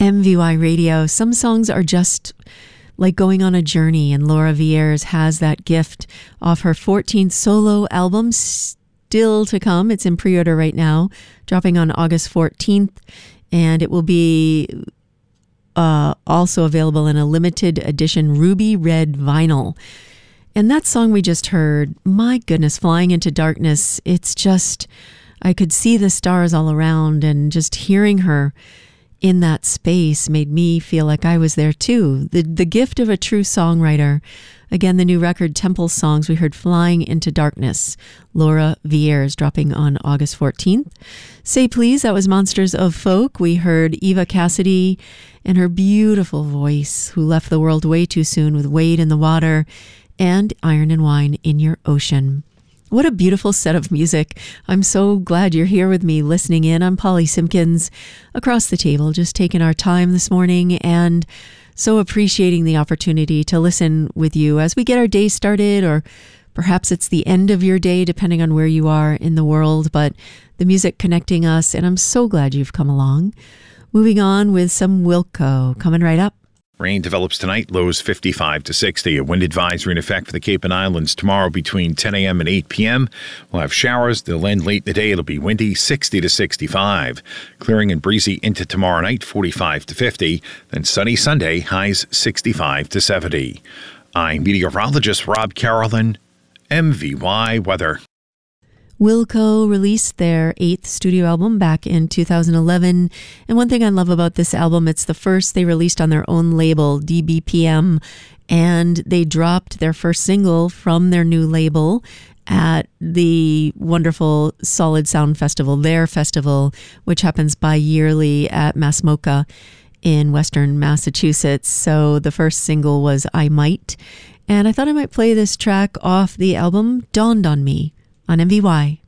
MVY Radio. Some songs are just like going on a journey, and Laura Vieres has that gift off her 14th solo album, still to come. It's in pre-order right now, dropping on August 14th, and it will be also available in a limited edition ruby red vinyl. And that song we just heard, my goodness, Flying into Darkness, it's just, I could see the stars all around, and just hearing her in that space made me feel like I was there too. The gift of a true songwriter. Again, the new record, Temple Songs, we heard Flying into Darkness, Laura Vieres, dropping on August 14th. Say Please, that was Monsters of Folk. We heard Eva Cassidy and her beautiful voice, who left the world way too soon, with Wade in the Water and Iron and Wine in Your Ocean. What a beautiful set of music. I'm so glad you're here with me listening in. I'm Polly Simpkins, across the table, just taking our time this morning and so appreciating the opportunity to listen with you as we get our day started, or perhaps it's the end of your day, depending on where you are in the world, but the music connecting us, and I'm so glad you've come along. Moving on with some Wilco, coming right up. Rain develops tonight, lows 55 to 60. A wind advisory in effect for the Cape and Islands tomorrow between 10 a.m. and 8 p.m. We'll have showers. They'll end late in the day. It'll be windy, 60 to 65. Clearing and breezy into tomorrow night, 45 to 50. Then sunny Sunday, highs 65 to 70. I'm meteorologist Rob Carolyn, MVY Weather. Wilco released their 8th studio album back in 2011. And one thing I love about this album, it's the first they released on their own label, DBPM, and they dropped their first single from their new label at the wonderful Solid Sound Festival, their festival, which happens bi-yearly at Masmoka in Western Massachusetts. So the first single was I Might. And I thought I might play this track off the album Dawned on Me on MVY.